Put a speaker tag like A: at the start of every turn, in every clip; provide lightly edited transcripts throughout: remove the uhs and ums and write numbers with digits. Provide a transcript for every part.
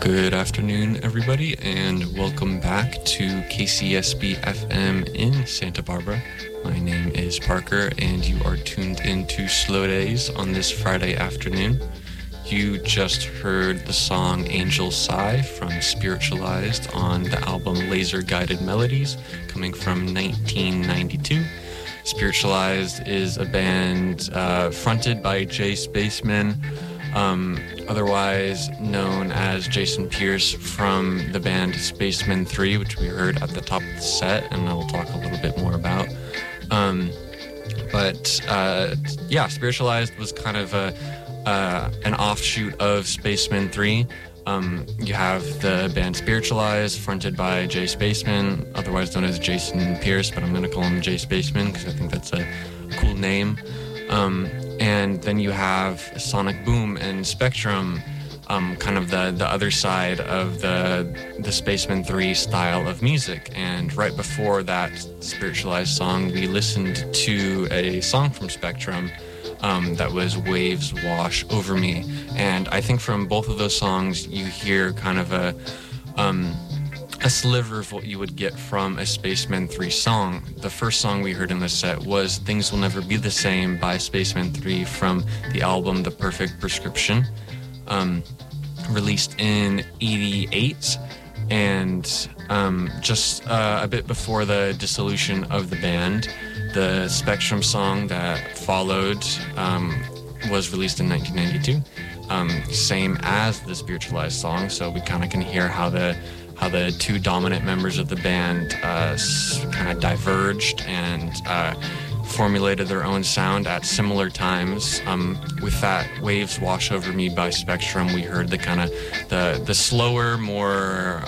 A: Good afternoon, everybody, and welcome back to KCSB FM in Santa Barbara. My name is Parker, and you are tuned into Slow Days on this Friday afternoon. You just heard the song Angel Sigh from Spiritualized on the album Laser Guided Melodies, coming from 1992. Spiritualized is a band fronted by Jay Spaceman, otherwise known as Jason Pierce from the band Spaceman 3, which we heard at the top of the set, and I will talk a little bit more about. Spiritualized was kind of an offshoot of Spaceman 3. You have the band Spiritualized, fronted by Jay Spaceman, otherwise known as Jason Pierce, but I'm going to call him Jay Spaceman because I think that's a cool name. And then you have Sonic Boom and Spectrum, kind of the other side of the Spaceman 3 style of music. And right before that Spiritualized song, we listened to a song from Spectrum that was Waves Wash Over Me. And I think from both of those songs, you hear kind of a sliver of what you would get from a Spaceman 3 song. The first song we heard in the set was Things Will Never Be the Same by Spaceman 3 from the album The Perfect Prescription, released in 88. And just a bit before the dissolution of the band, the Spectrum song that followed was released in 1992, same as the Spiritualized song, so we kind of can hear how the two dominant members of the band kind of diverged and formulated their own sound at similar times. With that Waves Wash Over Me by Spectrum, we heard the kind of the slower, more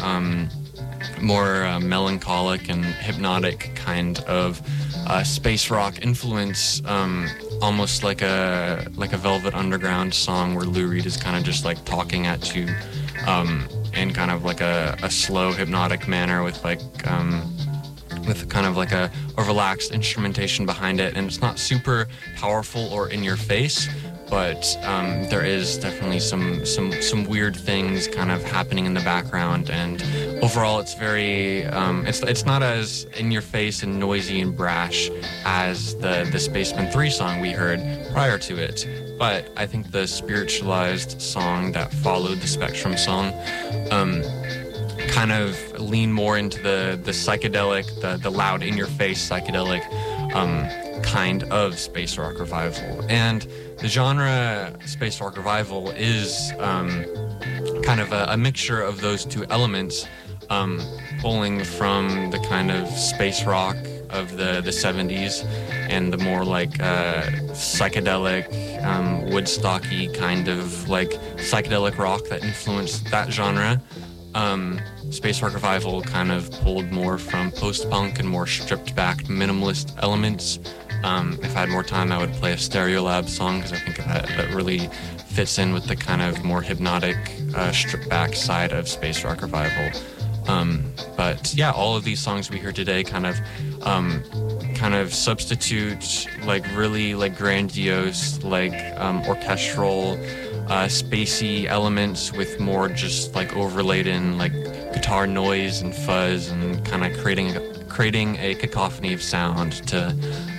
A: melancholic and hypnotic kind of space rock influence, almost like a Velvet Underground song where Lou Reed is kind of just like talking at you in kind of like a slow hypnotic manner with kind of like a relaxed instrumentation behind it. And it's not super powerful or in your face, but there is definitely some weird things kind of happening in the background, and overall it's very it's not as in your face and noisy and brash as the Spaceman 3 song we heard prior to it. But I think the Spiritualized song that followed the Spectrum song kind of lean more into the psychedelic, the loud in your face psychedelic kind of space rock revival. And the genre space rock revival is kind of a mixture of those two elements, pulling from the kind of space rock of the 70s and the more like psychedelic, Woodstocky kind of like psychedelic rock that influenced that genre. Space rock revival kind of pulled more from post-punk and more stripped-back minimalist elements. If I had more time, I would play a Stereolab song because I think that really fits in with the kind of more hypnotic, stripped-back side of space rock revival. But yeah, all of these songs we hear today kind of substitute like really like grandiose, like orchestral, spacey elements with more just like overladen like guitar noise and fuzz, and kind of creating a cacophony of sound to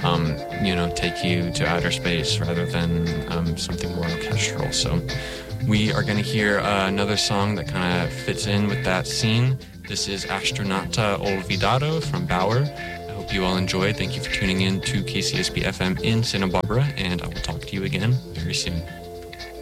A: take you to outer space rather than something more orchestral. So we are going to hear another song that kind of fits in with that scene. This is Astronauta Olvidado from Bauer. I hope you all enjoyed. Thank you for tuning in to KCSB FM in Santa Barbara, and I will talk to you again very soon.